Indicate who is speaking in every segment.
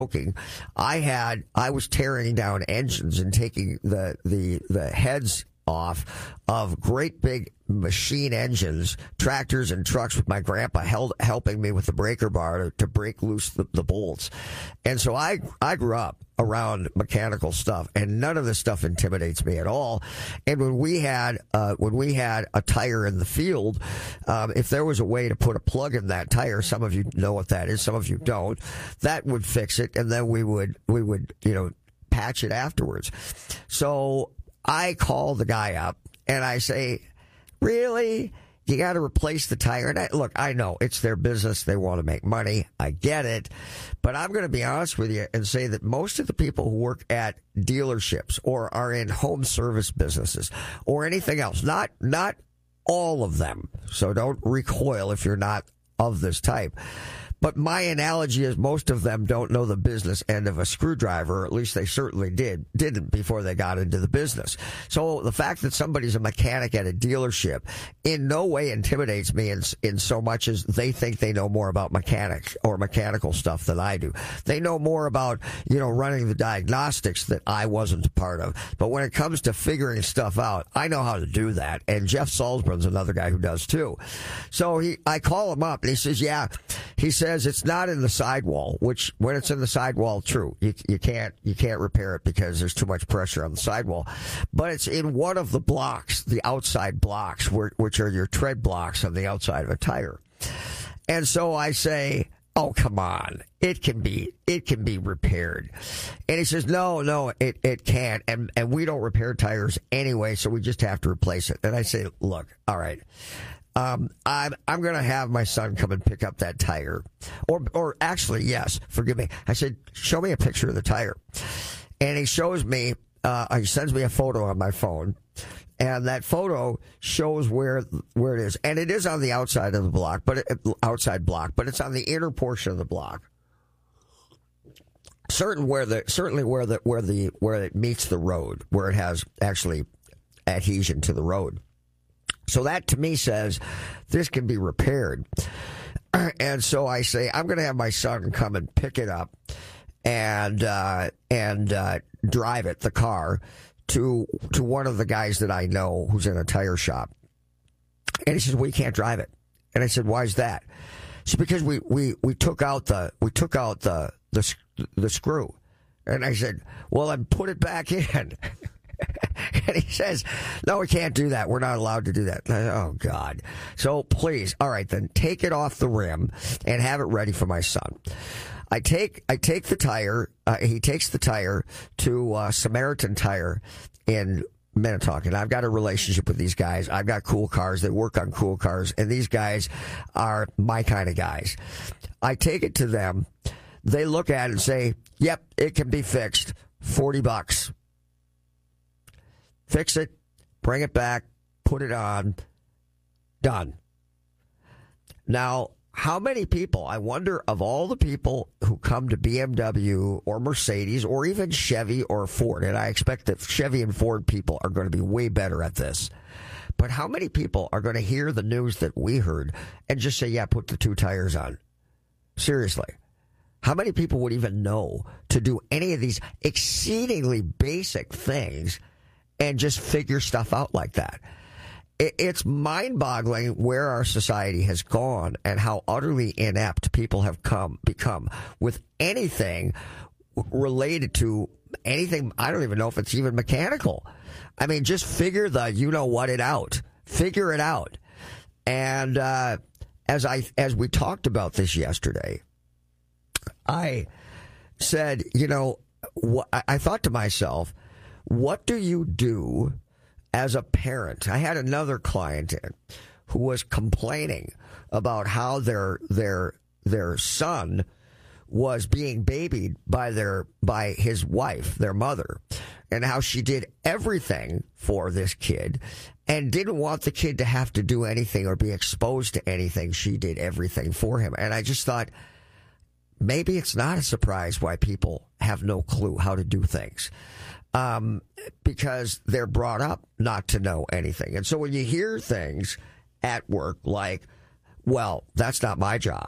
Speaker 1: I was tearing down engines and taking the heads off of great big machine engines, tractors and trucks, with my grandpa helping me with the breaker bar to break loose the bolts. And so I grew up around mechanical stuff, and none of this stuff intimidates me at all. And when we had a tire in the field, if there was a way to put a plug in that tire, some of you know what that is, some of you don't, that would fix it, and then we would patch it afterwards. So I call the guy up and I say, really? You got to replace the tire? And look, I know it's their business. They want to make money. I get it. But I'm going to be honest with you and say that most of the people who work at dealerships or are in home service businesses or anything else, not all of them, so don't recoil if you're not of this type. But my analogy is most of them don't know the business end of a screwdriver, or at least they certainly didn't before they got into the business. So the fact that somebody's a mechanic at a dealership in no way intimidates me in so much as they think they know more about mechanics or mechanical stuff than I do. They know more about, running the diagnostics that I wasn't a part of. But when it comes to figuring stuff out, I know how to do that. And Jeff Salzbrun's another guy who does too. So I call him up and he says, yeah, he says, it's not in the sidewall, which when it's in the sidewall, true. You can't repair it because there's too much pressure on the sidewall. But it's in one of the blocks, the outside blocks, which are your tread blocks on the outside of a tire. And so I say, oh, come on. It can be repaired. And he says, no, it can't. And we don't repair tires anyway, so we just have to replace it. And I say, look, all right. I'm going to have my son come and pick up that tire. Or actually, yes, forgive me. I said, show me a picture of the tire. And he shows me, he sends me a photo on my phone. And that photo shows where it is. And it is on the outside of the block, but it's on the inner portion of the block. Certainly where it meets the road, where it has actually adhesion to the road. So that to me says this can be repaired. And so I say, I'm going to have my son come and pick it up and drive it, the car, to one of the guys that I know who's in a tire shop. And he says, well, you can't drive it. And I said, why is that? It's because we took out the screw. And I said, well, then put it back in. And he says, no, we can't do that. We're not allowed to do that. Oh, God. So please, all right, then take it off the rim and have it ready for my son. I take the tire. He takes the tire to Samaritan Tire in Minnetonka. And I've got a relationship with these guys. I've got cool cars. They work on cool cars. And these guys are my kind of guys. I take it to them. They look at it and say, yep, it can be fixed. $40. Fix it, bring it back, put it on, done. Now, how many people, I wonder, of all the people who come to BMW or Mercedes or even Chevy or Ford, and I expect that Chevy and Ford people are going to be way better at this, but how many people are going to hear the news that we heard and just say, yeah, put the two tires on? Seriously. How many people would even know to do any of these exceedingly basic things and just figure stuff out like that? It's mind-boggling where our society has gone and how utterly inept people have become with anything related to anything. I don't even know if it's even mechanical. I mean, just figure it out. Figure it out. And as we talked about this yesterday, I said, I thought to myself, what do you do as a parent? I had another client who was complaining about how their son was being babied by his wife, their mother, and how she did everything for this kid and didn't want the kid to have to do anything or be exposed to anything. She did everything for him. And I just thought, maybe it's not a surprise why people have no clue how to do things. Because they're brought up not to know anything. And so when you hear things at work like, well, that's not my job,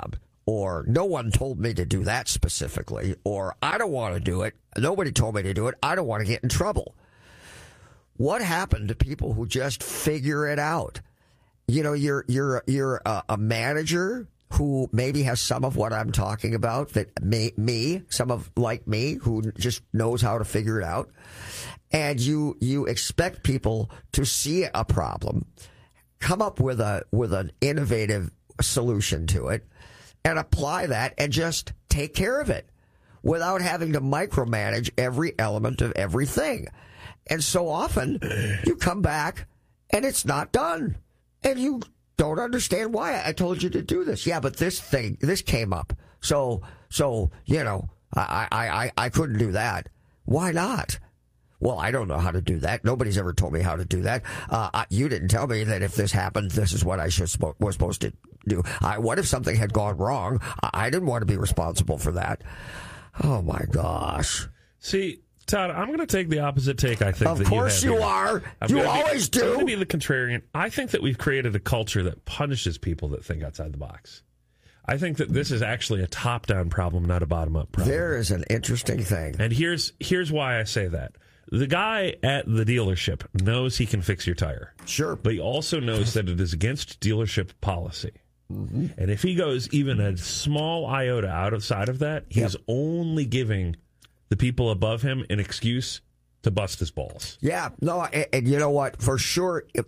Speaker 1: or no one told me to do that specifically, or I don't want to do it. Nobody told me to do it. I don't want to get in trouble. What happened to people who just figure it out? You know, you're a manager who maybe has some of what I'm talking about, that like me, who just knows how to figure it out. And you expect people to see a problem, come up with an innovative solution to it, and apply that and just take care of it without having to micromanage every element of everything. And so often you come back and it's not done. And you don't understand why. I told you to do this. Yeah, but this came up. So you know, I couldn't do that. Why not? Well, I don't know how to do that. Nobody's ever told me how to do that. You didn't tell me that if this happened, this is what I was supposed to do. What if something had gone wrong? I didn't want to be responsible for that. Oh, my gosh.
Speaker 2: See, Todd, I'm going to take the opposite take, I think.
Speaker 1: Of course you are. You always do.
Speaker 2: I'm going to be the contrarian. I think that we've created a culture that punishes people that think outside the box. I think that this is actually a top-down problem, not a bottom-up problem.
Speaker 1: There is an interesting thing.
Speaker 2: And here's why I say that. The guy at the dealership knows he can fix your tire.
Speaker 1: Sure.
Speaker 2: But he also knows that it is against dealership policy. Mm-hmm. And if he goes even a small iota outside of that, he's only giving the people above him an excuse to bust his balls.
Speaker 1: Yeah, no, and you know what? For sure, I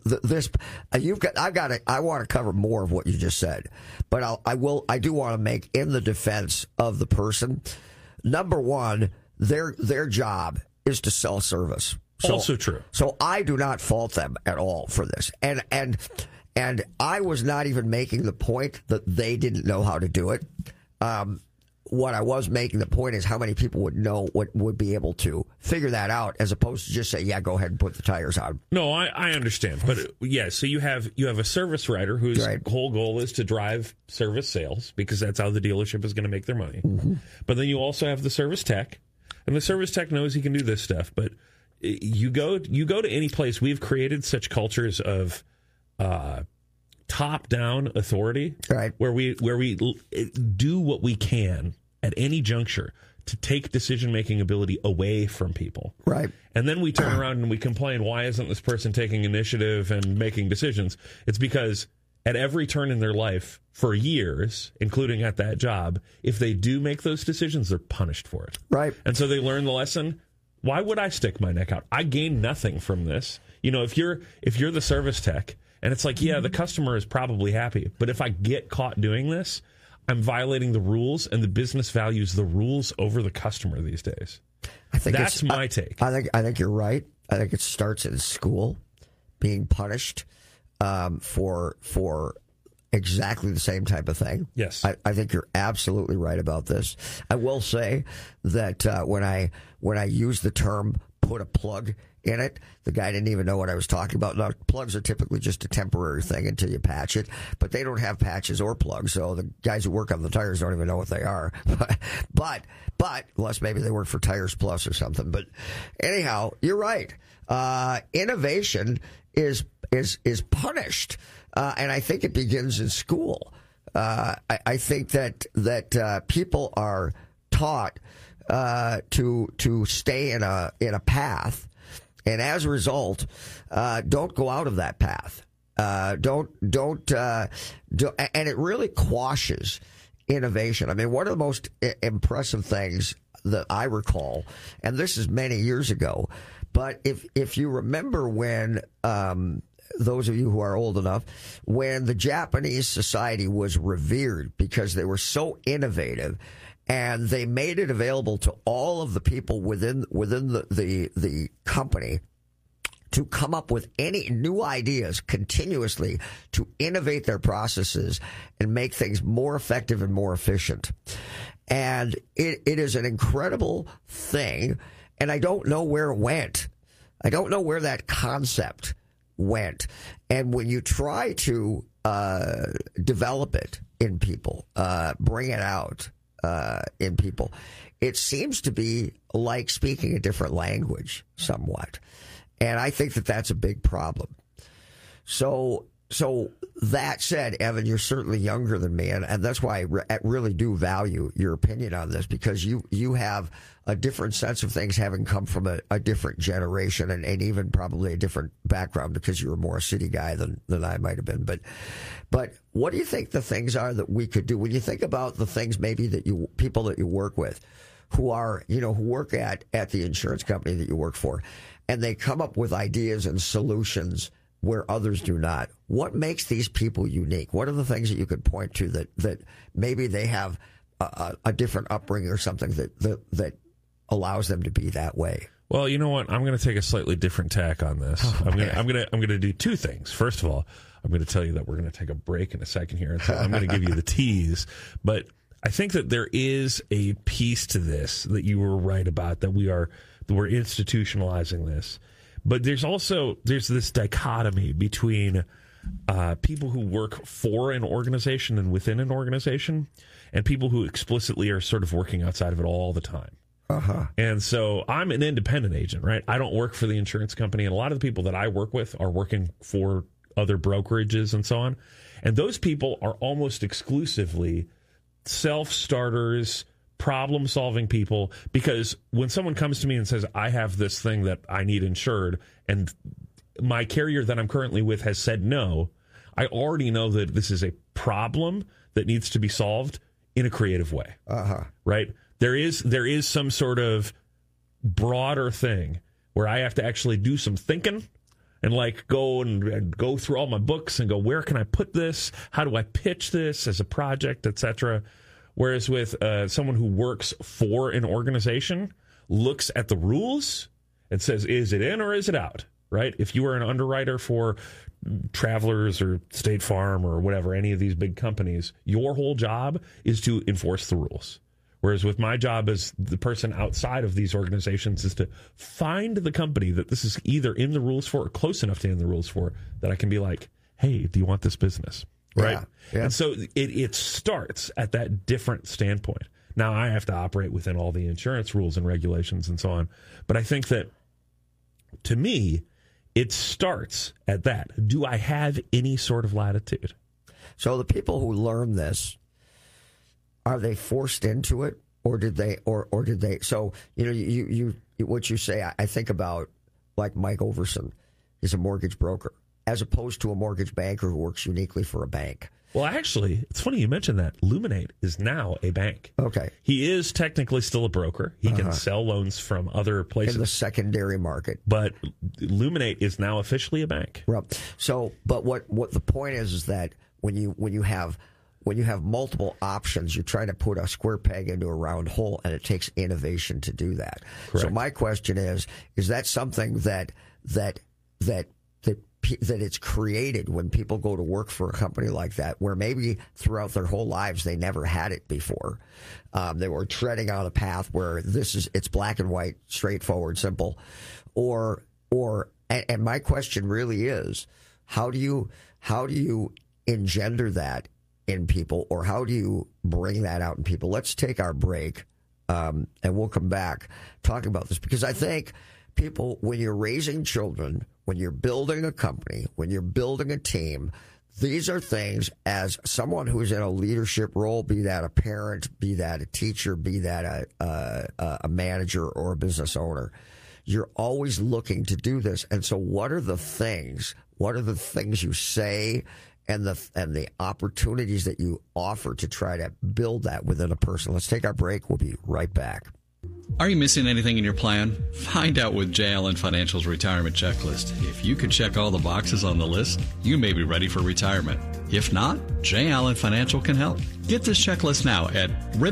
Speaker 1: want to cover more of what you just said, but I do want to make in the defense of the person. Number one, their job is to sell service.
Speaker 2: Also true.
Speaker 1: So I do not fault them at all for this, and I was not even making the point that they didn't know how to do it. What I was making the point is how many people would be able to figure that out, as opposed to just say, yeah, go ahead and put the tires on.
Speaker 2: No, I understand. But yeah, so you have a service writer whose whole goal is to drive service sales, because that's how the dealership is going to make their money. Mm-hmm. But then you also have the service tech, and the service tech knows he can do this stuff. But you go to any place, we've created such cultures of top-down authority, where we do what we can at any juncture to take decision-making ability away from people.
Speaker 1: Right.
Speaker 2: And then we turn around and we complain, why isn't this person taking initiative and making decisions? It's because at every turn in their life, for years, including at that job, if they do make those decisions, they're punished for it.
Speaker 1: Right.
Speaker 2: And so they learn the lesson. Why would I stick my neck out? I gain nothing from this. You know, if you're the service tech, and it's like, yeah, the customer is probably happy, but if I get caught doing this, I'm violating the rules, and the business values the rules over the customer these days.
Speaker 1: I think
Speaker 2: that's my take.
Speaker 1: I think you're right. I think it starts in school, being punished for exactly the same type of thing.
Speaker 2: Yes,
Speaker 1: I think you're absolutely right about this. I will say that when I use the term "put a plug" in it, the guy didn't even know what I was talking about. Now, plugs are typically just a temporary thing until you patch it, but they don't have patches or plugs, so the guys who work on the tires don't even know what they are. But unless maybe they work for Tires Plus or something. But anyhow, you're right. Innovation is punished, and I think it begins in school. I think that people are taught to stay in a path. And as a result, don't go out of that path. Don't, and it really quashes innovation. I mean, one of the most impressive things that I recall, and this is many years ago, but if you remember when, those of you who are old enough, when the Japanese society was revered because they were so innovative, and they made it available to all of the people within the company to come up with any new ideas continuously to innovate their processes and make things more effective and more efficient. And it is an incredible thing, and I don't know where it went. I don't know where that concept went. And when you try to develop it in people, bring it out in people, it seems to be like speaking a different language somewhat. And I think that that's a big problem. So So that said, Evan, you're certainly younger than me, and that's why I really do value your opinion on this, because you have a different sense of things, having come from a different generation and even probably a different background, because you were more a city guy than I might have been. But what do you think the things are that we could do when you think about the things maybe that people that you work with, who work at the insurance company that you work for, and they come up with ideas and solutions where others do not? What makes these people unique? What are the things that you could point to that maybe they have a different upbringing or something that allows them to be that way?
Speaker 2: Well, you know what? I'm going to take a slightly different tack on this. I'm going to do two things. First of all, I'm going to tell you that we're going to take a break in a second here, and so I'm going to give you the tease. But I think that there is a piece to this that you were right about, that we're institutionalizing this. But there's this dichotomy between people who work for an organization and within an organization, and people who explicitly are sort of working outside of it all the time.
Speaker 1: Uh-huh.
Speaker 2: And so I'm an independent agent, right? I don't work for the insurance company, and a lot of the people that I work with are working for other brokerages and so on. And those people are almost exclusively self-starters, problem-solving people, because when someone comes to me and says, I have this thing that I need insured, and my carrier that I'm currently with has said no, I already know that this is a problem that needs to be solved in a creative way.
Speaker 1: Uh-huh.
Speaker 2: Right? There is some sort of broader thing where I have to actually do some thinking and go through all my books and go, where can I put this? How do I pitch this as a project, etc.? Whereas with someone who works for an organization, looks at the rules and says, is it in or is it out? Right? If you are an underwriter for Travelers or State Farm or whatever, any of these big companies, your whole job is to enforce the rules. Whereas with my job as the person outside of these organizations is to find the company that this is either in the rules for or close enough to in the rules for, that I can be like, hey, do you want this business? Right.
Speaker 1: Yeah.
Speaker 2: And so it starts at that different standpoint. Now I have to operate within all the insurance rules and regulations and so on. But I think that, to me, it starts at that. Do I have any sort of latitude?
Speaker 1: So the people who learn this, are they forced into it, or did they? So you what you say, I think about, like Mike Overson is a mortgage broker, as opposed to a mortgage banker who works uniquely for a bank.
Speaker 2: Well, actually, it's funny you mentioned that. Luminate is now a bank.
Speaker 1: Okay.
Speaker 2: He is technically still a broker. He can sell loans from other places.
Speaker 1: In the secondary market.
Speaker 2: But Luminate is now officially a bank.
Speaker 1: Right. So, but what the point is that when you have multiple options, you're trying to put a square peg into a round hole, and it takes innovation to do that.
Speaker 2: Correct.
Speaker 1: So my question is that something that it's created when people go to work for a company like that, where maybe throughout their whole lives they never had it before? They were treading on a path where it's black and white, straightforward, simple. And my question really is, how do you engender that in people, or how do you bring that out in people? Let's take our break, and we'll come back talking about this, because I think people, when you're raising children, when you're building a company, when you're building a team, these are things, as someone who's in a leadership role, be that a parent, be that a teacher, be that a manager or a business owner, you're always looking to do this. And so what are the things you say and the opportunities that you offer to try to build that within a person? Let's take our break. We'll be right back.
Speaker 3: Are you missing anything in your plan? Find out with J. Allen Financial's retirement checklist. If you can check all the boxes on the list, you may be ready for retirement. If not, J. Allen Financial can help. Get this checklist now at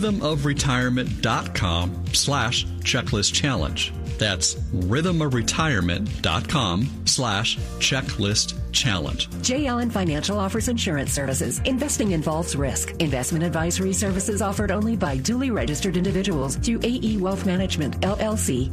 Speaker 3: rhythmofretirement.com/checklist challenge. That's rhythmofretirement.com/checklist challenge.
Speaker 4: J. Allen Financial offers insurance services. Investing involves risk. Investment advisory services offered only by duly registered individuals through AE Wealth Management, LLC,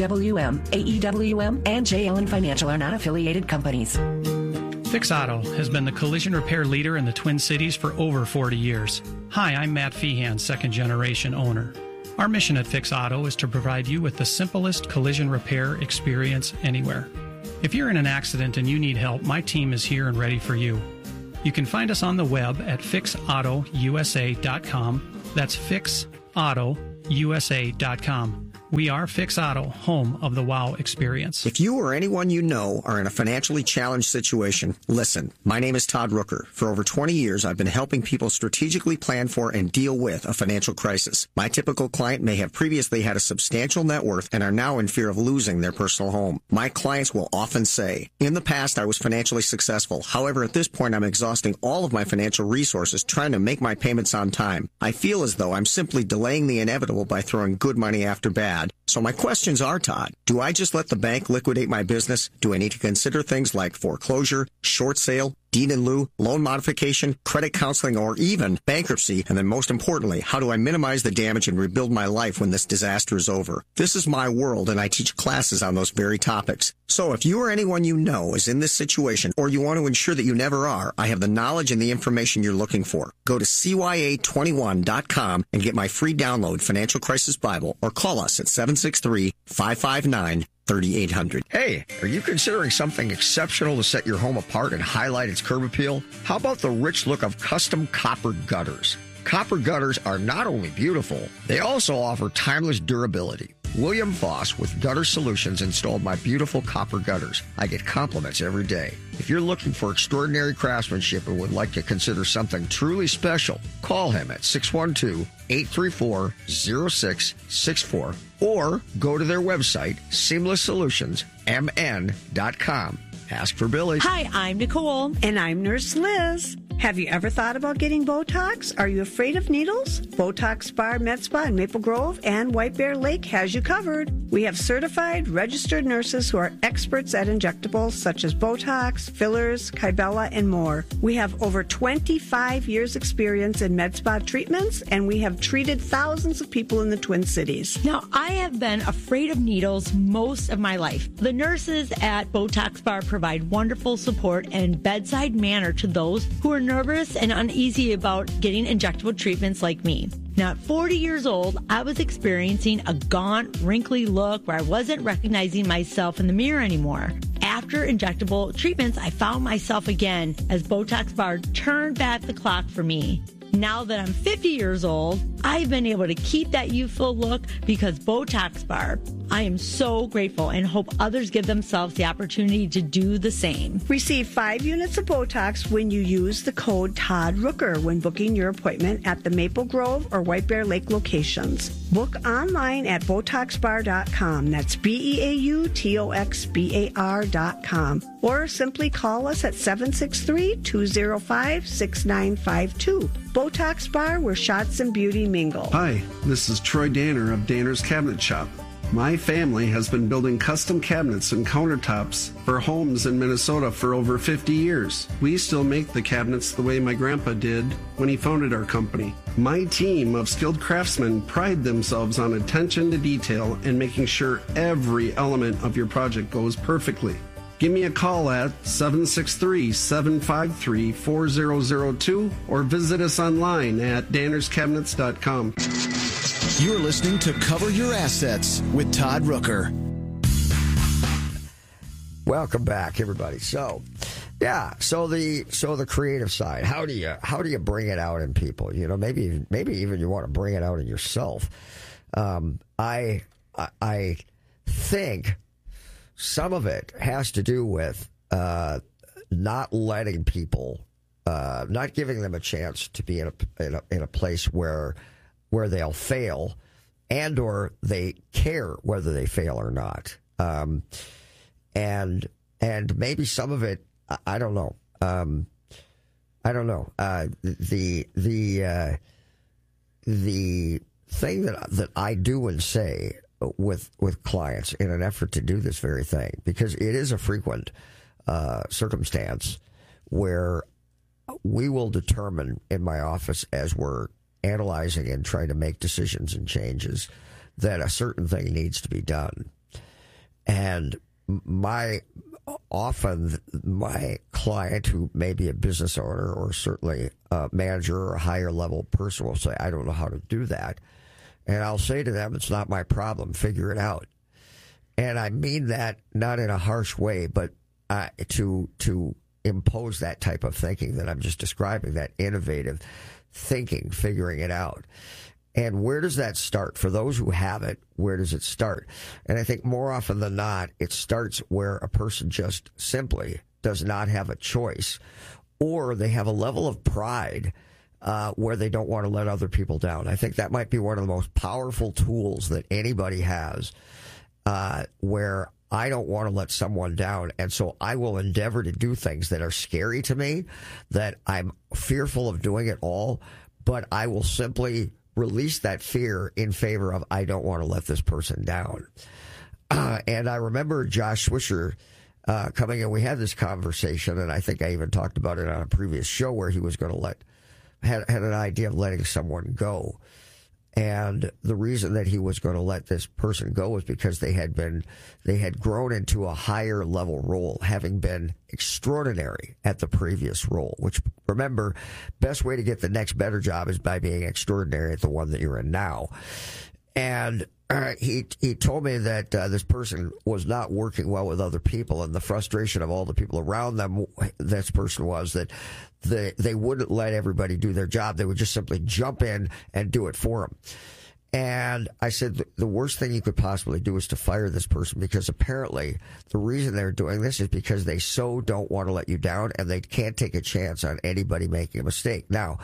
Speaker 4: AEWM, and J. Allen Financial are not affiliated companies.
Speaker 5: Fix Auto has been the collision repair leader in the Twin Cities for over 40 years. Hi, I'm Matt Feehan, second-generation owner. Our mission at Fix Auto is to provide you with the simplest collision repair experience anywhere. If you're in an accident and you need help, my team is here and ready for you. You can find us on the web at fixautousa.com. That's fixautousa.com. We are Fix Auto, home of the WOW experience.
Speaker 6: If you or anyone you know are in a financially challenged situation, listen. My name is Todd Rooker. For over 20 years, I've been helping people strategically plan for and deal with a financial crisis. My typical client may have previously had a substantial net worth and are now in fear of losing their personal home. My clients will often say, in the past, I was financially successful. However, at this point, I'm exhausting all of my financial resources trying to make my payments on time. I feel as though I'm simply delaying the inevitable by throwing good money after bad. So my questions are, Todd, do I just let the bank liquidate my business? Do I need to consider things like foreclosure, short sale, deed in lieu, loan modification, credit counseling, or even bankruptcy? And then most importantly, how do I minimize the damage and rebuild my life when this disaster is over? This is my world, and I teach classes on those very topics. So if you or anyone you know is in this situation, or you want to ensure that you never are, I have the knowledge and the information you're looking for. Go to CYA21.com and get my free download, Financial Crisis Bible, or call us at 763-559-3800.
Speaker 1: Hey, are you considering something exceptional to set your home apart and highlight its curb appeal? How about the rich look of custom copper gutters? Copper gutters are not only beautiful, they also offer timeless durability. William Foss with Gutter Solutions installed my beautiful copper gutters. I get compliments every day. If you're looking for extraordinary craftsmanship and would like to consider something truly special, call him at 612-834-0664 or go to their website, seamlessolutionsmn.com. Ask for Billy.
Speaker 7: Hi, I'm Nicole.
Speaker 8: And I'm Nurse Liz. Have you ever thought about getting Botox? Are you afraid of needles? Botox Bar Med Spa in Maple Grove and White Bear Lake has you covered. We have certified, registered nurses who are experts at injectables such as Botox, fillers, Kybella, and more. We have over 25 years experience in med spa treatments, and we have treated thousands of people in the Twin Cities.
Speaker 7: Now, I have been afraid of needles most of my life. The nurses at Botox Bar provide wonderful support and bedside manner to those who are nervous and uneasy about getting injectable treatments like me. Now, at 40 years old, I was experiencing a gaunt, wrinkly look where I wasn't recognizing myself in the mirror anymore. After injectable treatments, I found myself again as Botox Bar turned back the clock for me. Now that I'm 50 years old, I've been able to keep that youthful look because Botox Bar. I am so grateful and hope others give themselves the opportunity to do the same.
Speaker 8: Receive 5 units of Botox when you use the code Todd Rooker when booking your appointment at the Maple Grove or White Bear Lake locations. Book online at BotoxBar.com. That's BeautoxBar.com. Or simply call us at 763-205-6952. Botox Bar, where shots and beauty mingle.
Speaker 9: Hi, this is Troy Danner of Danner's Cabinet Shop. My family has been building custom cabinets and countertops for homes in Minnesota for over 50 years. We still make the cabinets the way my grandpa did when he founded our company. My team of skilled craftsmen pride themselves on attention to detail and making sure every element of your project goes perfectly. Give me a call at 763-753-4002 or visit us online at dannerscabinets.com.
Speaker 10: You're listening to Cover Your Assets with Todd Rooker.
Speaker 1: Welcome back, everybody. So the creative side. How do you bring it out in people? You know, maybe even you want to bring it out in yourself. I think some of it has to do with not letting people, not giving them a chance to be in a place where they'll fail, and or they care whether they fail or not. And maybe some of it, I don't know. The thing that I do and say with clients in an effort to do this very thing, because it is a frequent circumstance where we will determine in my office as we're analyzing and trying to make decisions and changes that a certain thing needs to be done. And my client, who may be a business owner or certainly a manager or a higher level person, will say, I don't know how to do that. And I'll say to them, it's not my problem, figure it out. And I mean that not in a harsh way, but to impose that type of thinking that I'm just describing, that innovative thinking, figuring it out. And where does that start? For those who have it, where does it start? And I think more often than not, it starts where a person just simply does not have a choice, or they have a level of pride where they don't want to let other people down. I think that might be one of the most powerful tools that anybody has, where I don't want to let someone down, and so I will endeavor to do things that are scary to me, that I'm fearful of doing it all, but I will simply release that fear in favor of, I don't want to let this person down. And I remember Josh Swisher coming in. We had this conversation, and I think I even talked about it on a previous show, where he was going to had an idea of letting someone go. And the reason that he was going to let this person go was because they had grown into a higher level role, having been extraordinary at the previous role, which, remember, best way to get the next better job is by being extraordinary at the one that you're in now. And he told me that this person was not working well with other people, and the frustration of all the people around them, this person was that they wouldn't let everybody do their job. They would just simply jump in and do it for them. And I said, the worst thing you could possibly do is to fire this person, because apparently the reason they're doing this is because they so don't want to let you down, and they can't take a chance on anybody making a mistake. Now,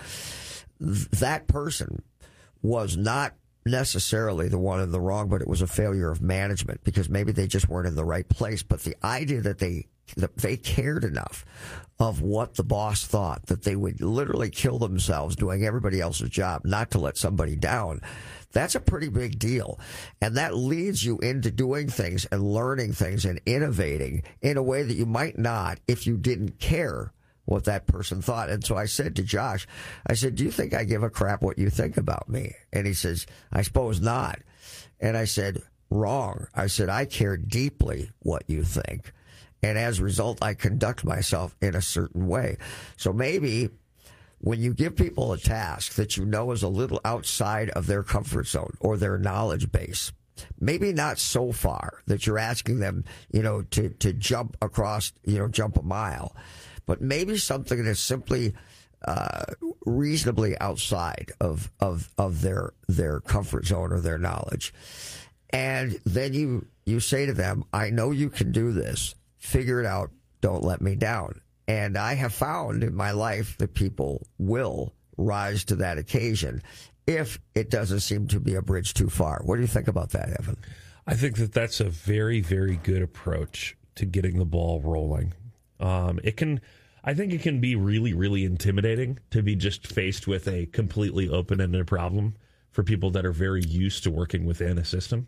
Speaker 1: that person was not necessarily the one in the wrong, but it was a failure of management, because maybe they just weren't in the right place. But the idea that they cared enough of what the boss thought that they would literally kill themselves doing everybody else's job not to let somebody down, that's a pretty big deal. And that leads you into doing things and learning things and innovating in a way that you might not if you didn't care what that person thought. And so I said to Josh, I said, do you think I give a crap what you think about me? And he says, I suppose not. And I said, wrong. I said, I care deeply what you think. And as a result, I conduct myself in a certain way. So maybe when you give people a task that you know is a little outside of their comfort zone or their knowledge base, maybe not so far that you're asking them, to jump across, jump a mile, but maybe something that's simply reasonably outside of their comfort zone or their knowledge. And then you say to them, I know you can do this. Figure it out. Don't let me down. And I have found in my life that people will rise to that occasion if it doesn't seem to be a bridge too far. What do you think about that, Evan?
Speaker 2: I think that that's a very, very good approach to getting the ball rolling. I think it can be really, really intimidating to be just faced with a completely open-ended problem for people that are very used to working within a system.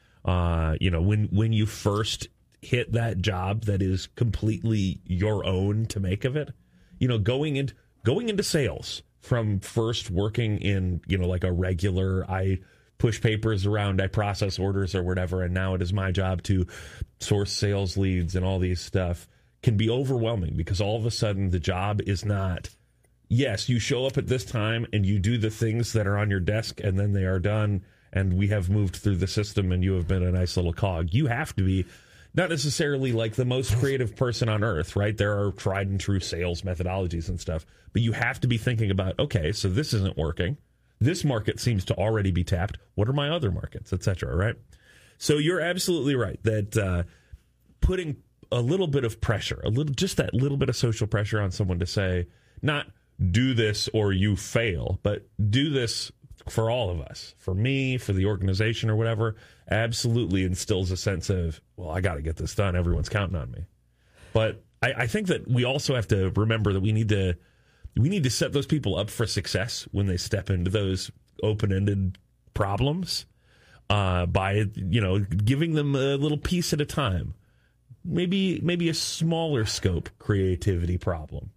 Speaker 2: When you first hit that job that is completely your own to make of it, going into sales from first working in, like a regular, I push papers around, I process orders or whatever, and now it is my job to source sales leads and all these stuff, can be overwhelming, because all of a sudden the job is not, yes, you show up at this time and you do the things that are on your desk and then they are done and we have moved through the system and you have been a nice little cog. You have to be not necessarily like the most creative person on earth, right? There are tried and true sales methodologies and stuff, but you have to be thinking about, okay, so this isn't working. This market seems to already be tapped. What are my other markets, et cetera, right? So you're absolutely right that putting a little bit of pressure, just that little bit of social pressure on someone to say, not do this or you fail, but do this for all of us, for me, for the organization or whatever, absolutely instills a sense of, well, I got to get this done. Everyone's counting on me. But I think that we also have to remember that we need to set those people up for success when they step into those open-ended problems by, giving them a little piece at a time. Maybe a smaller scope creativity problem.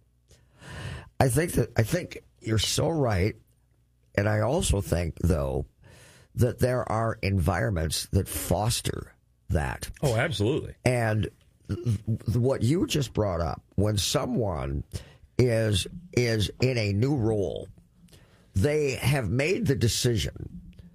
Speaker 1: I think you're so right. And I also think, though, that there are environments that foster that.
Speaker 2: Oh, absolutely.
Speaker 1: And what you just brought up, when someone is in a new role, they have made the decision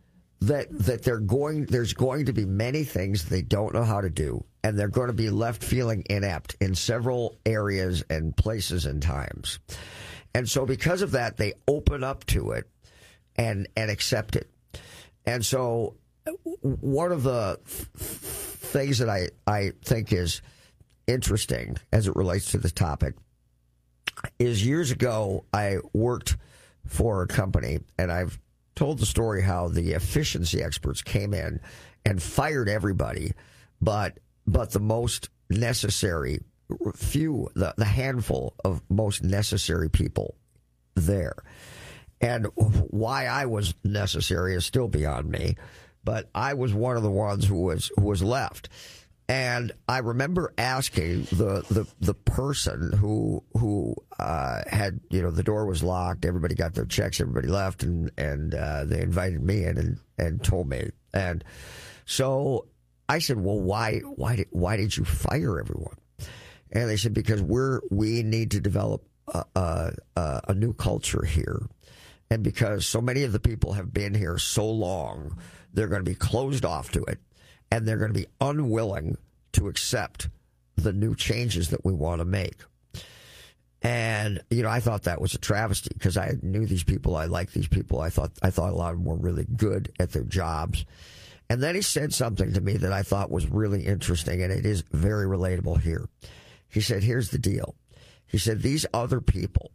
Speaker 1: that there's going to be many things they don't know how to do, and they're going to be left feeling inept in several areas and places and times. And so because of that, they open up to it and accept it. And so one of the things that I think is interesting as it relates to this topic is years ago I worked for a company, and I've told the story how the efficiency experts came in and fired everybody, but the most necessary few, the handful of most necessary people there. And why I was necessary is still beyond me, but I was one of the ones who was left. And I remember asking the person who had, the door was locked, everybody got their checks, everybody left, and they invited me in and told me. And so I said, well, why did you fire everyone? And they said, because we need to develop a new culture here. And because so many of the people have been here so long, they're going to be closed off to it. And they're going to be unwilling to accept the new changes that we want to make. And, I thought that was a travesty because I knew these people. I liked these people. I thought a lot of them were really good at their jobs. And then he said something to me that I thought was really interesting, and it is very relatable here. He said, here's the deal. He said, these other people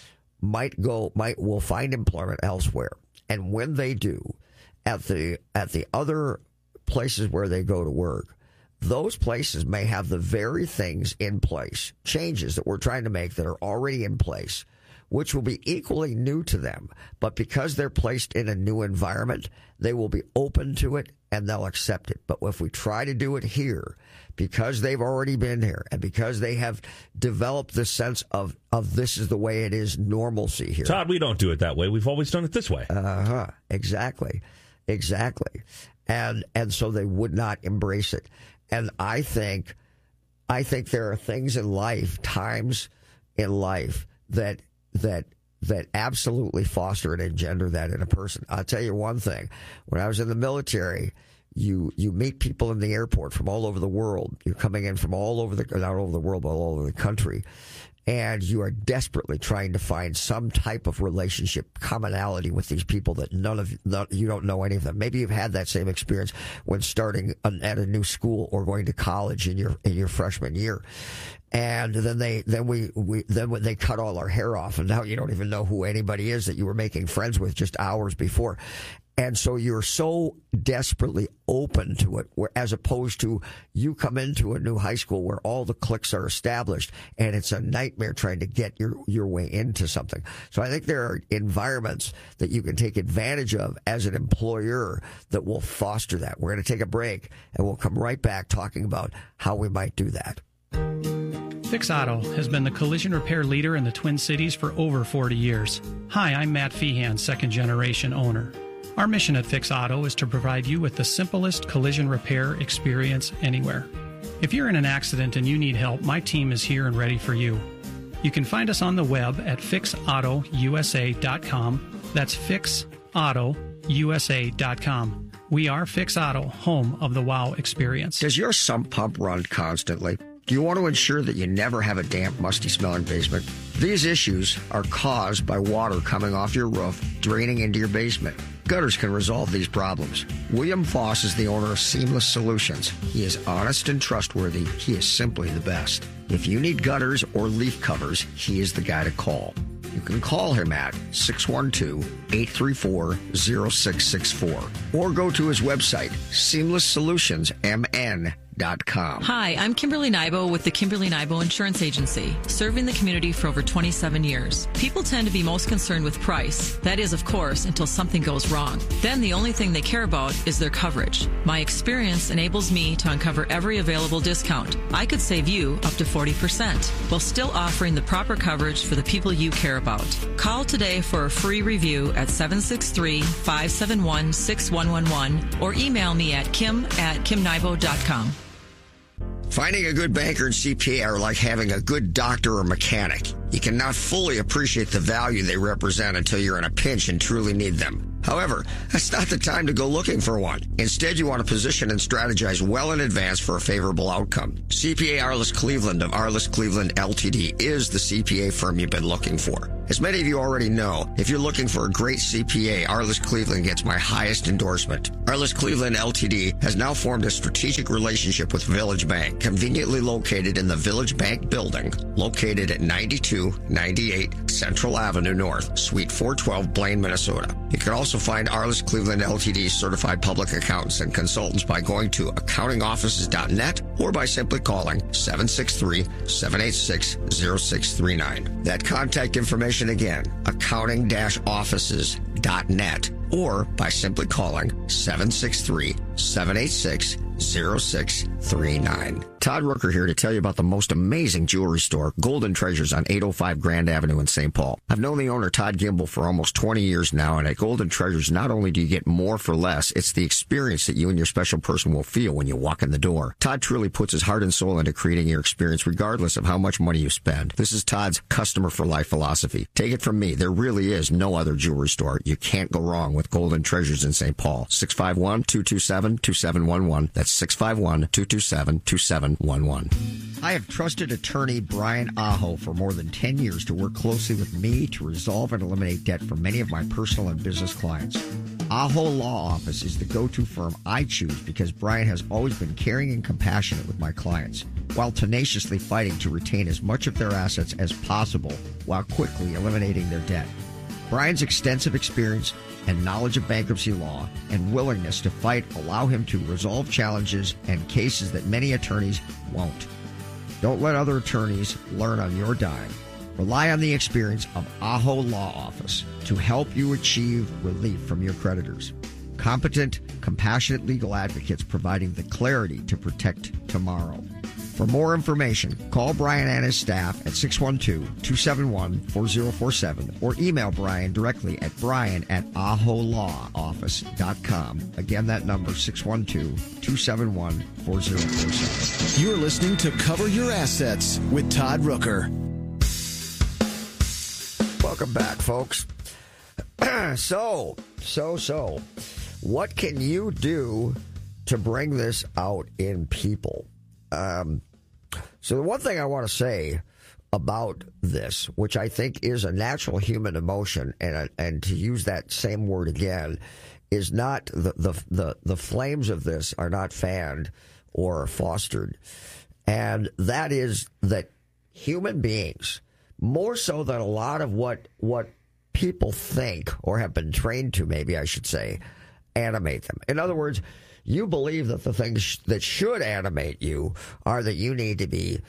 Speaker 1: will find employment elsewhere. And when they do, at the other places where they go to work, those places may have the very things in place, changes that we're trying to make that are already in place, which will be equally new to them. But because they're placed in a new environment, they will be open to it and they'll accept it. But if we try to do it here, because they've already been here and because they have developed this sense of this is the way it is, normalcy here.
Speaker 2: Todd, we don't do it that way. We've always done it this way.
Speaker 1: Exactly. And so they would not embrace it. And I think there are things in life, times in life that absolutely foster and engender that in a person. I'll tell you one thing. When I was in the military, you meet people in the airport from all over the world. You're coming in from not all over the world, but all over the country. And you are desperately trying to find some type of relationship commonality with these people that you don't know any of them. Maybe you've had that same experience when starting at a new school or going to college in your freshman year. And then they cut all our hair off, and now you don't even know who anybody is that you were making friends with just hours before. And so you're so desperately open to it, as opposed to you come into a new high school where all the cliques are established, and it's a nightmare trying to get your way into something. So I think there are environments that you can take advantage of as an employer that will foster that. We're going to take a break, and we'll come right back talking about how we might do that.
Speaker 5: Fix Auto has been the collision repair leader in the Twin Cities for over 40 years. Hi, I'm Matt Feehan, second-generation owner. Our mission at Fix Auto is to provide you with the simplest collision repair experience anywhere. If you're in an accident and you need help, my team is here and ready for you. You can find us on the web at fixautousa.com. That's fixautousa.com. We are Fix Auto, home of the WOW experience.
Speaker 6: Does your sump pump run constantly? Do you want to ensure that you never have a damp, musty-smelling basement? These issues are caused by water coming off your roof, draining into your basement. Gutters can resolve these problems. William Foss is the owner of Seamless Solutions. He is honest and trustworthy. He is simply the best. If you need gutters or leaf covers, he is the guy to call. You can call him at 612-834-0664 or go to his website, seamlesssolutionsmn.com.
Speaker 11: Hi, I'm Kimberly Nybo with the Kimberly Nybo Insurance Agency, serving the community for over 27 years. People tend to be most concerned with price. That is, of course, until something goes wrong. Then the only thing they care about is their coverage. My experience enables me to uncover every available discount. I could save you up to 40% while still offering the proper coverage for the people you care about. Call today for a free review at 763-571-6111 or email me at kim@kimnybo.com.
Speaker 6: Finding a good banker and CPA are like having a good doctor or mechanic. You cannot fully appreciate the value they represent until you're in a pinch and truly need them. However, that's not the time to go looking for one. Instead, you want to position and strategize well in advance for a favorable outcome. CPA Arliss Cleveland of Arliss Cleveland LTD is the CPA firm you've been looking for. As many of you already know, if you're looking for a great CPA, Arliss Cleveland gets my highest endorsement. Arliss Cleveland LTD has now formed a strategic relationship with Village Bank, conveniently located in the Village Bank building, located at 9298 Central Avenue North, Suite 412, Blaine, Minnesota. You can also find Arliss Cleveland LTD certified public accountants and consultants by going to accountingoffices.net or by simply calling 763-786-0639. That contact information again, accounting-offices.net or by simply calling 763-786-0639. Todd Rooker here to tell you about the most amazing jewelry store, Golden Treasures on 805 Grand Avenue in St. Paul. I've known the owner, Todd Gimble, for almost 20 years now, and at Golden Treasures, not only do you get more for less, it's the experience that you and your special person will feel when you walk in the door. Todd truly puts his heart and soul into creating your experience regardless of how much money you spend. This is Todd's customer for life philosophy. Take it from me, there really is no other jewelry store. You can't go wrong with Golden Treasures in St. Paul. 651-227-2711. That's 651-227-2711. I have trusted attorney Brian Aho for more than 10 years to work closely with me to resolve and eliminate debt for many of my personal and business clients. Aho Law Office is the go-to firm I choose because Brian has always been caring and compassionate with my clients, while tenaciously fighting to retain as much of their assets as possible while quickly eliminating their debt. Brian's extensive experience and knowledge of bankruptcy law and willingness to fight allow him to resolve challenges and cases that many attorneys won't. Don't let other attorneys learn on your dime. Rely on the experience of Aho Law Office to help you achieve relief from your creditors. Competent, compassionate legal advocates providing the clarity to protect tomorrow. For more information, call Brian and his staff at 612-271-4047 or email Brian directly at brian@aholawoffice.com. Again, that number, 612-271-4047.
Speaker 10: You're listening to Cover Your Assets with Todd Rooker.
Speaker 1: Welcome back, folks. So, what can you do to bring this out in people? So the one thing I want to say about this, which I think is a natural human emotion, and to use that same word again, is not the flames of this are not fanned or fostered, and that is that human beings, more so than a lot of what people think or have been trained to, maybe I should say, animate them. In other words, you believe that the things that should animate you are that you need to be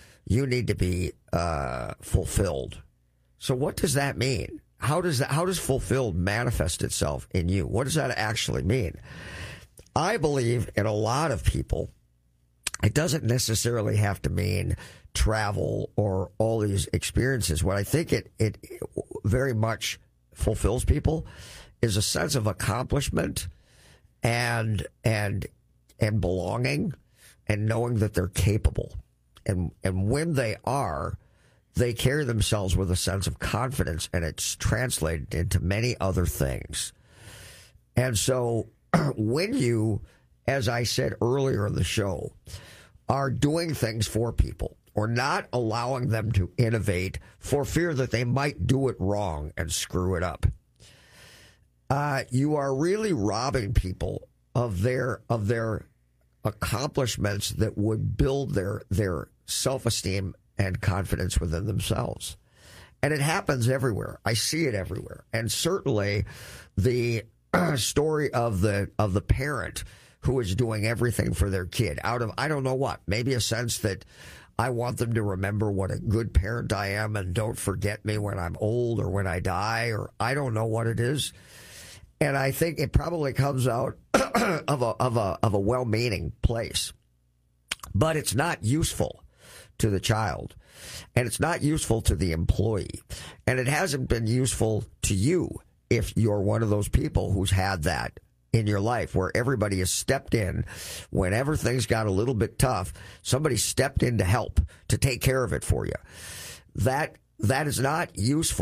Speaker 1: fulfilled. So what does that mean? How does fulfilled manifest itself in you? What does that actually mean? I believe in a lot of people, it doesn't necessarily have to mean travel or all these experiences. What I think it very much fulfills people is a sense of accomplishment and belonging and knowing that they're capable. And when they are, they carry themselves with a sense of confidence, and it's translated into many other things. And so when you, as I said earlier in the show, are doing things for people or not allowing them to innovate for fear that they might do it wrong and screw it up, you are really robbing people of their accomplishments that would build their self-esteem and confidence within themselves. And it happens everywhere. I see it everywhere. And certainly the story of the parent who is doing everything for their kid out of, I don't know what, maybe a sense that I want them to remember what a good parent I am and don't forget me when I'm old or when I die, or I don't know what it is. And I think it probably comes out of a well-meaning place, but it's not useful to the child, and it's not useful to the employee, and it hasn't been useful to you if you're one of those people who's had that in your life where everybody has stepped in whenever things got a little bit tough. Somebody stepped in to help, to take care of it for you. That is not useful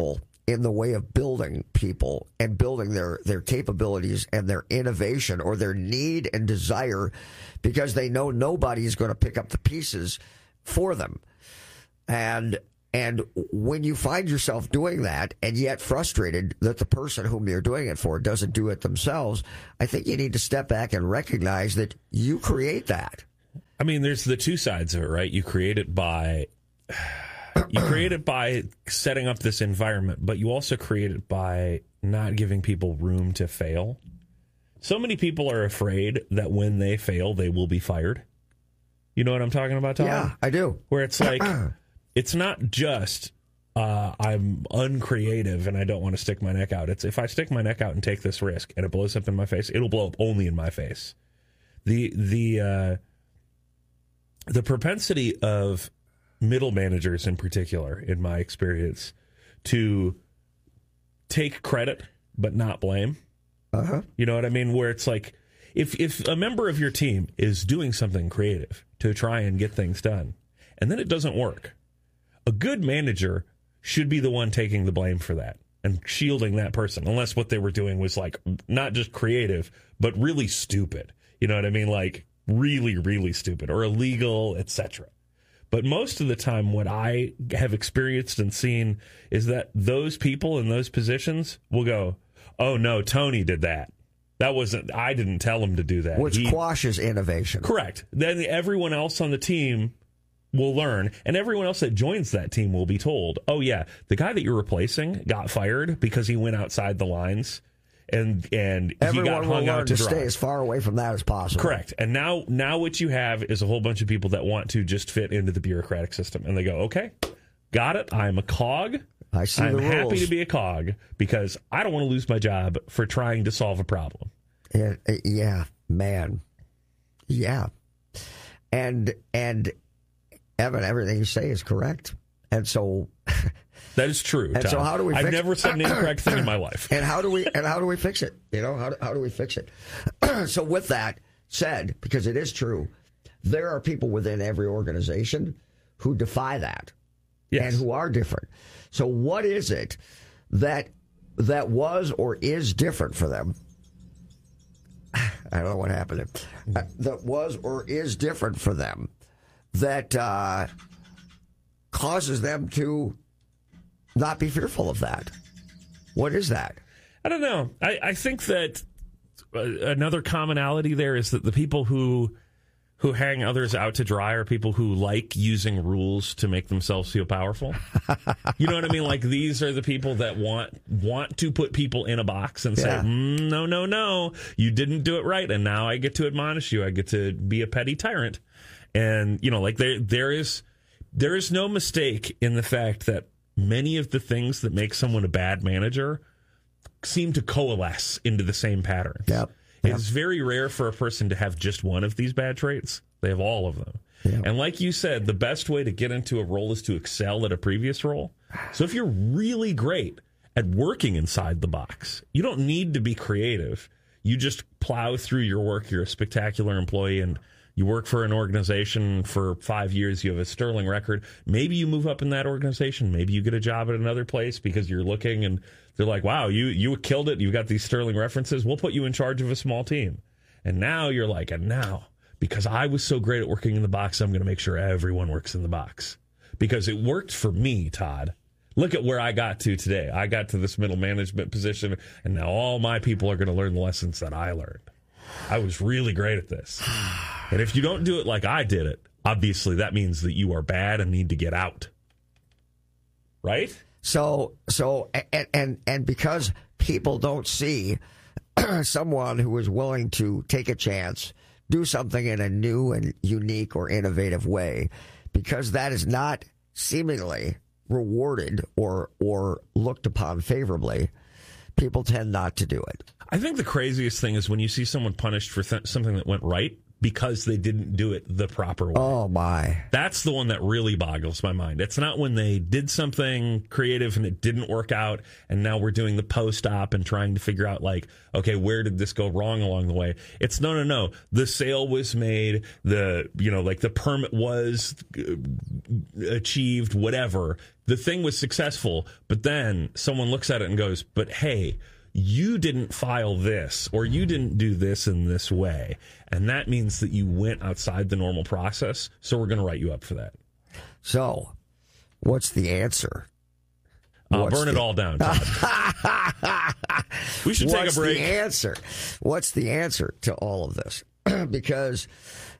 Speaker 1: in the way of building people and building their capabilities and their innovation or their need and desire, because they know nobody is going to pick up the pieces for them. And when you find yourself doing that and yet frustrated that the person whom you're doing it for doesn't do it themselves, I think you need to step back and recognize that you create that.
Speaker 2: I mean, there's the two sides of it, right? You create it by setting up this environment, but you also create it by not giving people room to fail. So many people are afraid that when they fail, they will be fired. You know what I'm talking about, Tom?
Speaker 1: Yeah, I do.
Speaker 2: Where it's like, it's not just I'm uncreative and I don't want to stick my neck out. It's if I stick my neck out and take this risk and it blows up in my face, it'll blow up only in my face. The propensity of middle managers in particular, in my experience, to take credit but not blame. You know what I mean? Where it's like, if a member of your team is doing something creative to try and get things done, and then it doesn't work, a good manager should be the one taking the blame for that and shielding that person, unless what they were doing was like not just creative, but really stupid. You know what I mean? Like really, really stupid or illegal, etc. But most of the time, what I have experienced and seen is that those people in those positions will go, "Oh no, Tony did that. That wasn't. I didn't tell him to do that."
Speaker 1: Which quashes innovation.
Speaker 2: Correct. Then everyone else on the team will learn, and everyone else that joins that team will be told, "Oh yeah, the guy that you're replacing got fired because he went outside the lines." And he got hung out to dry.
Speaker 1: Stay as far away from that as possible.
Speaker 2: Correct. And now what you have is a whole bunch of people that want to just fit into the bureaucratic system. And they go, okay, got it. I'm a cog.
Speaker 1: I see the rules.
Speaker 2: I'm happy to be a cog because I don't want to lose my job for trying to solve a problem.
Speaker 1: Yeah, man. Yeah. And Evan, everything you say is correct. And so...
Speaker 2: That is true.
Speaker 1: And
Speaker 2: Tom.
Speaker 1: so how do we fix
Speaker 2: I've never said an incorrect thing in my life.
Speaker 1: And how do we fix it? You know, how do we fix it? So with that said, because it is true, there are people within every organization who defy that.
Speaker 2: Yes.
Speaker 1: And who are different. So what is it that was or is different for them? I don't know what happened there. That was or is different for them that causes them to not be fearful of that. What is that?
Speaker 2: I don't know. I think that another commonality there is that the people who hang others out to dry are people who like using rules to make themselves feel powerful. You know what I mean? Like these are the people that want to put people in a box and say, no, you didn't do it right, and now I get to admonish you. I get to be a petty tyrant. And, you know, like there is no mistake in the fact that many of the things that make someone a bad manager seem to coalesce into the same patterns.
Speaker 1: Yep.
Speaker 2: It's very rare for a person to have just one of these bad traits. They have all of them. Yep. And like you said, the best way to get into a role is to excel at a previous role. So if you're really great at working inside the box, you don't need to be creative. You just plow through your work. You're a spectacular employee, and you work for an organization for 5 years. You have a sterling record. Maybe you move up in that organization. Maybe you get a job at another place because you're looking and they're like, wow, you killed it. You've got these sterling references. We'll put you in charge of a small team. And now you're like, and now, because I was so great at working in the box, I'm going to make sure everyone works in the box. Because it worked for me, Todd. Look at where I got to today. I got to this middle management position, and now all my people are going to learn the lessons that I learned. I was really great at this. And if you don't do it like I did it, obviously that means that you are bad and need to get out. Right?
Speaker 1: So because people don't see someone who is willing to take a chance, do something in a new and unique or innovative way, because that is not seemingly rewarded or looked upon favorably, people tend not to do it.
Speaker 2: I think the craziest thing is when you see someone punished for something that went right, because they didn't do it the proper way.
Speaker 1: Oh, my.
Speaker 2: That's the one that really boggles my mind. It's not when they did something creative and it didn't work out, and now we're doing the post-op and trying to figure out, like, okay, where did this go wrong along the way? It's no. The sale was made, the permit was achieved, whatever. The thing was successful, but then someone looks at it and goes, but hey, you didn't file this, or you didn't do this in this way. And that means that you went outside the normal process, so we're going to write you up for that.
Speaker 1: So, what's the answer?
Speaker 2: Burn it all down, Todd. We should take a break.
Speaker 1: What's the answer to all of this? Because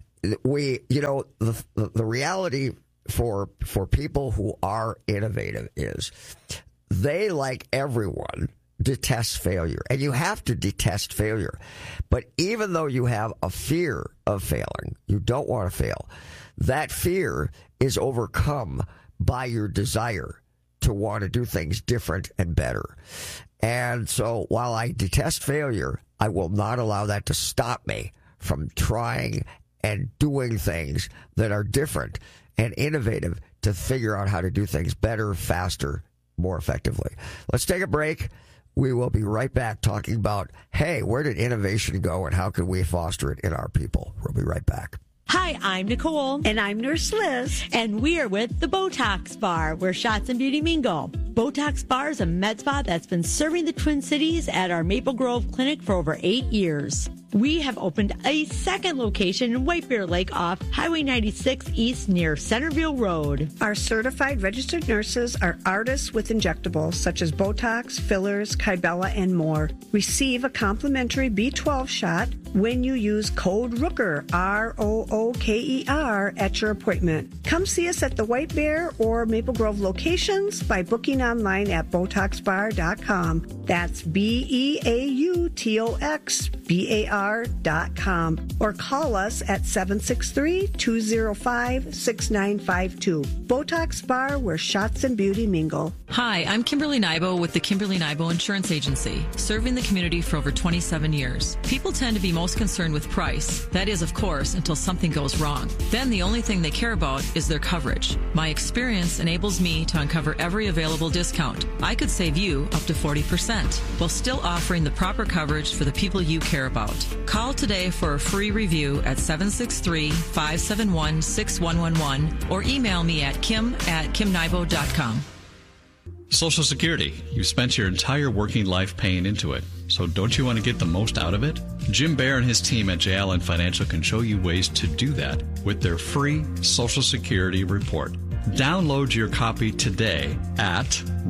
Speaker 1: the reality for people who are innovative is they, like everyone, detest failure. And you have to detest failure. But even though you have a fear of failing, you don't want to fail, that fear is overcome by your desire to want to do things different and better. And so while I detest failure, I will not allow that to stop me from trying and doing things that are different and innovative to figure out how to do things better, faster, more effectively. Let's take a break. We will be right back talking about, hey, where did innovation go and how can we foster it in our people? We'll be right back.
Speaker 7: Hi, I'm Nicole.
Speaker 8: And I'm Nurse Liz.
Speaker 7: And we are with the Botox Bar, where shots and beauty mingle. Botox Bar is a med spa that's been serving the Twin Cities at our Maple Grove clinic for over 8 years. We have opened a second location in White Bear Lake off Highway 96 East near Centerville Road.
Speaker 8: Our certified registered nurses are artists with injectables such as Botox, fillers, Kybella, and more. Receive a complimentary B12 shot when you use code Rooker, ROOKER, at your appointment. Come see us at the White Bear or Maple Grove locations by booking online at BotoxBar.com. That's BEAUTOXBAR.com. Or call us at 763-205-6952. Botox Bar, where shots and beauty mingle.
Speaker 11: Hi, I'm Kimberly Nybo with the Kimberly Nybo Insurance Agency, serving the community for over 27 years. People tend to be most concerned with price. That is, of course, until something goes wrong. Then the only thing they care about is their coverage. My experience enables me to uncover every available discount. I could save you up to 40%, while still offering the proper coverage for the people you care about. Call today for a free review at 763-571-6111 or email me at kim@kimnybo.com.
Speaker 3: Social Security. You've spent your entire working life paying into it. So don't you want to get the most out of it? Jim Bear and his team at J. Allen Financial can show you ways to do that with their free Social Security report. Download your copy today at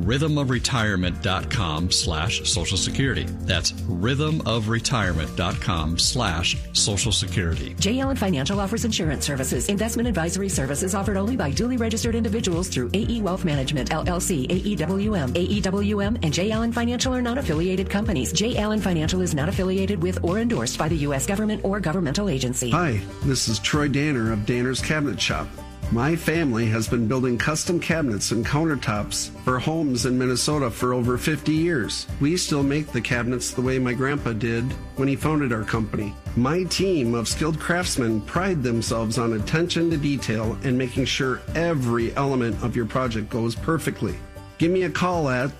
Speaker 3: rhythmofretirement.com/Social Security. That's rhythmofretirement.com/Social Security.
Speaker 4: J. Allen Financial offers insurance services. Investment advisory services offered only by duly registered individuals through AE Wealth Management, LLC, AEWM. AEWM and J. Allen Financial are not affiliated companies. J. Allen Financial is not affiliated with or endorsed by the U.S. government or governmental agency.
Speaker 9: Hi, this is Troy Danner of Danner's Cabinet Shop. My family has been building custom cabinets and countertops for homes in Minnesota for over 50 years. We still make the cabinets the way my grandpa did when he founded our company. My team of skilled craftsmen pride themselves on attention to detail and making sure every element of your project goes perfectly. Give me a call at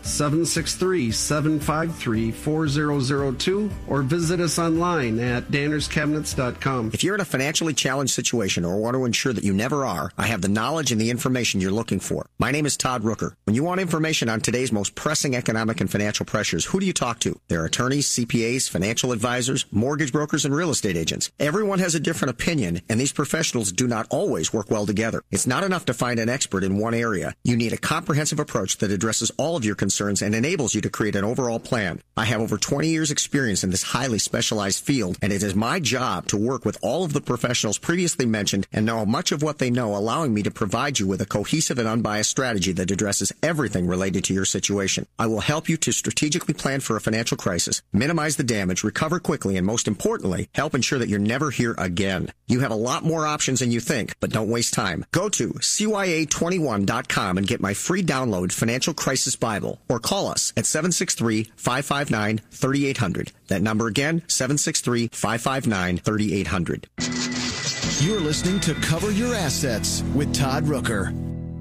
Speaker 9: 763-753-4002 or visit us online at dannerscabinets.com.
Speaker 6: If you're in a financially challenged situation or want to ensure that you never are, I have the knowledge and the information you're looking for. My name is Todd Rooker. When you want information on today's most pressing economic and financial pressures, who do you talk to? There are attorneys, CPAs, financial advisors, mortgage brokers, and real estate agents. Everyone has a different opinion, and these professionals do not always work well together. It's not enough to find an expert in one area. You need a comprehensive approach that addresses all of your concerns and enables you to create an overall plan. I have over 20 years experience in this highly specialized field, and it is my job to work with all of the professionals previously mentioned and know much of what they know, allowing me to provide you with a cohesive and unbiased strategy that addresses everything related to your situation. I will help you to strategically plan for a financial crisis, minimize the damage, recover quickly, and most importantly, help ensure that you're never here again. You have a lot more options than you think, but don't waste time. Go to CYA21.com and get my free download Financial Crisis Bible, or call us at 763-559-3800. That number again, 763-559-3800.
Speaker 10: You're listening to Cover Your Assets with Todd Rooker.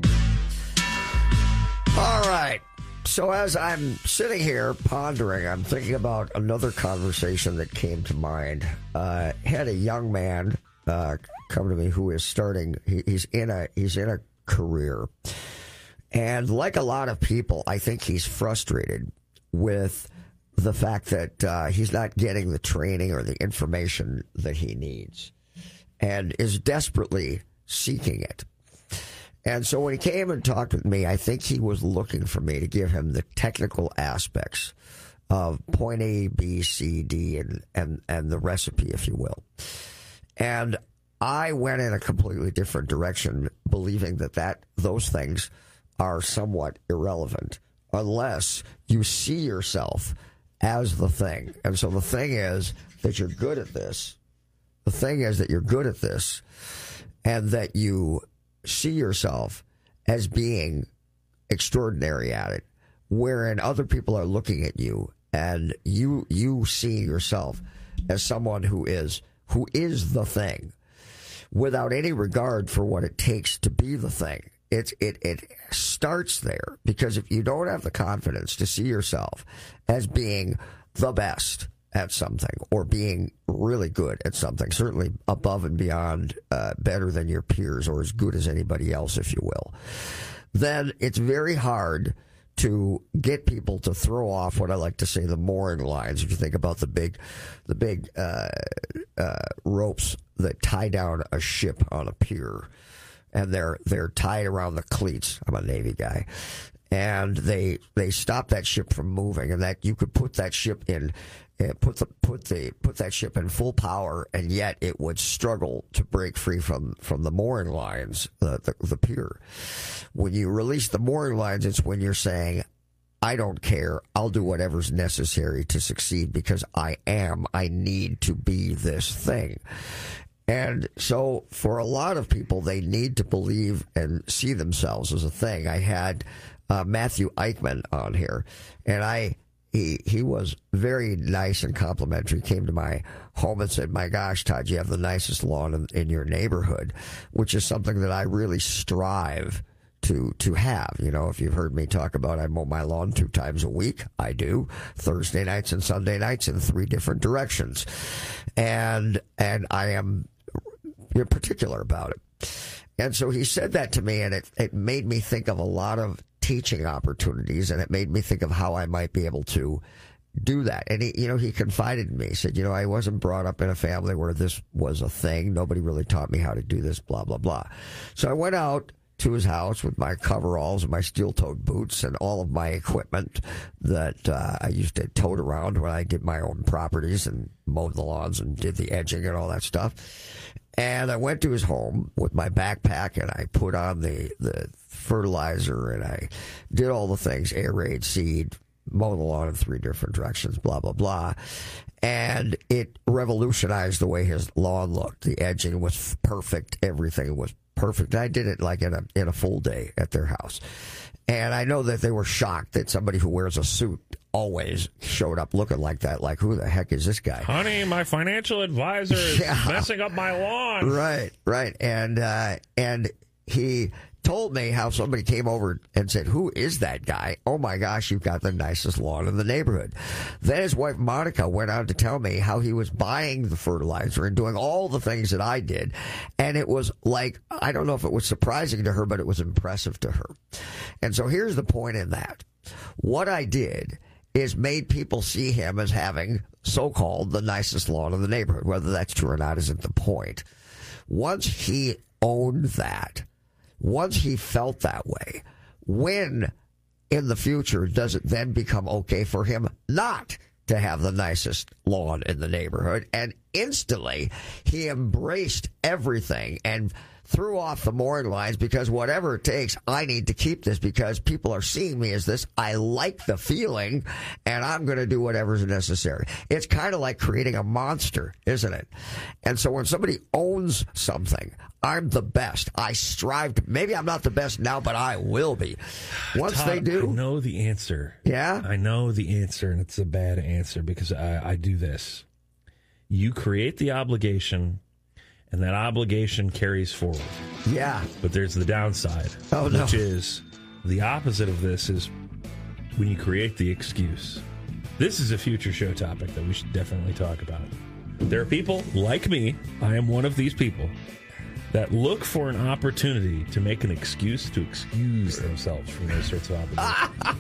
Speaker 1: All right. So as I'm sitting here pondering, I'm thinking about another conversation that came to mind. Had a young man come to me who is starting. He's in a career, and like a lot of people, I think he's frustrated with the fact that he's not getting the training or the information that he needs, and is desperately seeking it. And so when he came and talked with me, I think he was looking for me to give him the technical aspects of point A, B, C, D, and the recipe, if you will. And I went in a completely different direction, believing that those things are somewhat irrelevant unless you see yourself as the thing. And so the thing is that you're good at this. The thing is that you're good at this, and that you see yourself as being extraordinary at it, wherein other people are looking at you and you see yourself as someone who is the thing, without any regard for what it takes to be the thing. It starts there, because if you don't have the confidence to see yourself as being the best at something, or being really good at something, certainly above and beyond, better than your peers, or as good as anybody else, if you will, then it's very hard to get people to throw off what I like to say the mooring lines. If you think about the big ropes that tie down a ship on a pier, and they're tied around the cleats. I'm a Navy guy. And they stop that ship from moving, and that you could put that ship in, put that ship in full power, and yet it would struggle to break free from the mooring lines, the pier. When you release the mooring lines, it's when you're saying, I don't care, I'll do whatever's necessary to succeed, because I need to be this thing. And so for a lot of people, they need to believe and see themselves as a thing. I had Matthew Eichmann on here, and he was very nice and complimentary. He came to my home and said, my gosh, Todd, you have the nicest lawn in your neighborhood, which is something that I really strive to have. You know, if you've heard me talk about, I mow my lawn 2 times a week. I do, Thursday nights and Sunday nights, in 3 different directions. And I am particular about it. And so he said that to me, and it made me think of a lot of teaching opportunities, and it made me think of how I might be able to do that. And he confided in me. He said, I wasn't brought up in a family where this was a thing. Nobody really taught me how to do this, blah, blah, blah. So I went out to his house with my coveralls and my steel-toed boots and all of my equipment that I used to tote around when I did my own properties and mowed the lawns and did the edging and all that stuff. And I went to his home with my backpack, and I put on the fertilizer, and I did all the things, aerate, seed, mow the lawn in 3 different directions, blah, blah, blah. And it revolutionized the way his lawn looked. The edging was perfect. Everything was perfect. I did it like in a full day at their house. And I know that they were shocked that somebody who wears a suit always showed up looking like that. Like, who the heck is this guy?
Speaker 2: Honey, my financial advisor is messing up my lawn.
Speaker 1: Right. And he told me how somebody came over and said, who is that guy? Oh my gosh, you've got the nicest lawn in the neighborhood. Then his wife Monica went on to tell me how he was buying the fertilizer and doing all the things that I did. And it was like, I don't know if it was surprising to her, but it was impressive to her. And so here's the point in that. What I did is made people see him as having so-called the nicest lawn in the neighborhood. Whether that's true or not isn't the point. Once he owned that, once he felt that way, when in the future does it then become okay for him not to have the nicest lawn in the neighborhood? And instantly he embraced everything and threw off the mooring lines, because whatever it takes, I need to keep this, because people are seeing me as this. I like the feeling, and I'm going to do whatever's necessary. It's kind of like creating a monster, isn't it? And so when somebody owns something, I'm the best. I strive to. Maybe I'm not the best now, but I will be. Once
Speaker 2: Todd,
Speaker 1: they do.
Speaker 2: I know the answer.
Speaker 1: Yeah?
Speaker 2: I know the answer, and it's a bad answer, because I do this. You create the obligation, and that obligation carries forward.
Speaker 1: Yeah.
Speaker 2: But there's the downside, which is the opposite of this is when you create the excuse. This is a future show topic that we should definitely talk about. There are people like me, I am one of these people, that look for an opportunity to make an excuse to excuse themselves from those sorts of obligations.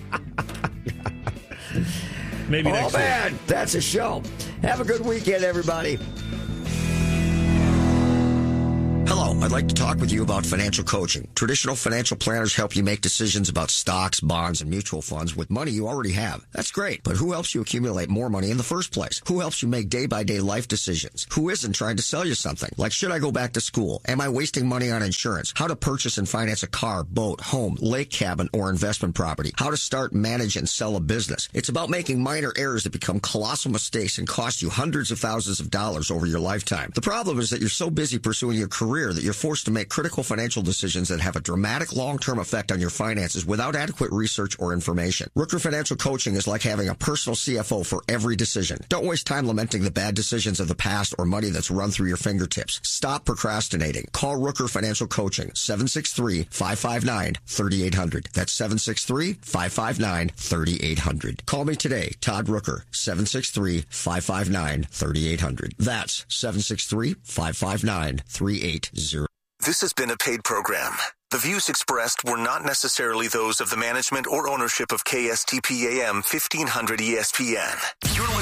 Speaker 2: Maybe next week.
Speaker 1: Man, that's a show. Have a good weekend, everybody.
Speaker 6: Hello, I'd like to talk with you about financial coaching. Traditional financial planners help you make decisions about stocks, bonds, and mutual funds with money you already have. That's great, but who helps you accumulate more money in the first place? Who helps you make day-by-day life decisions? Who isn't trying to sell you something? Like, should I go back to school? Am I wasting money on insurance? How to purchase and finance a car, boat, home, lake cabin, or investment property? How to start, manage, and sell a business? It's about making minor errors that become colossal mistakes and cost you hundreds of thousands of dollars over your lifetime. The problem is that you're so busy pursuing your career that you're forced to make critical financial decisions that have a dramatic long-term effect on your finances without adequate research or information. Rooker Financial Coaching is like having a personal CFO for every decision. Don't waste time lamenting the bad decisions of the past or money that's run through your fingertips. Stop procrastinating. Call Rooker Financial Coaching, 763-559-3800. That's 763-559-3800. Call me today, Todd Rooker, 763-559-3800. That's 763-559-3800.
Speaker 12: This has been a paid program. The views expressed were not necessarily those of the management or ownership of KSTP AM 1500 ESPN.